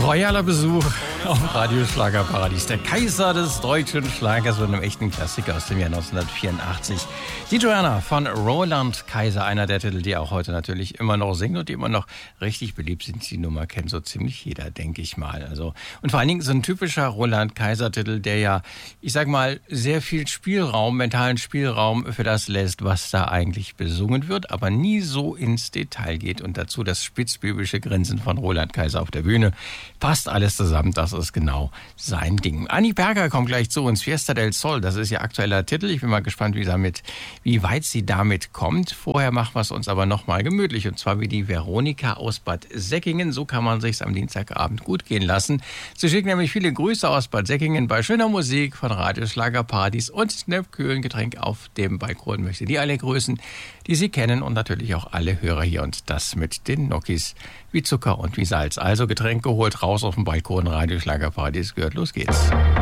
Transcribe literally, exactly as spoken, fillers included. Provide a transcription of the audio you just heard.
Royaler Besuch auf Radio Schlagerparadies. Der Kaiser des deutschen Schlagers mit einem echten Klassiker aus dem Jahr neunzehnhundertvierundachtzig. Die Joanna von Roland Kaiser, einer der Titel, die auch heute natürlich immer noch singen und die immer noch richtig beliebt sind. Die Nummer kennt so ziemlich jeder, denke ich mal. Also, und vor allen Dingen so ein typischer Roland Kaiser-Titel, der ja, ich sag mal, sehr viel Spielraum, mentalen Spielraum für das lässt, was da eigentlich besungen wird, aber nie so ins Detail geht. Und dazu das spitzbübische Grinsen von Roland Kaiser auf der Bühne. Passt alles zusammen, das ist genau sein Ding. Anni Berger kommt gleich zu uns. Fiesta del Sol, das ist ihr aktueller Titel. Ich bin mal gespannt, wie, damit, wie weit sie damit kommt. Vorher machen wir es uns aber nochmal gemütlich. Und zwar wie die Veronika aus Bad Säckingen. So kann man sich's am Dienstagabend gut gehen lassen. Sie schickt nämlich viele Grüße aus Bad Säckingen bei schöner Musik von Radio Schlagerpartys und einem kühlen Getränk auf dem Balkon. Möchte die alle grüßen, die sie kennen und natürlich auch alle Hörer hier. Und das mit den Nokis wie Zucker und wie Salz. Also Getränk geholt, raus auf den Balkon, Radio Schlagerpartys gehört, los geht's.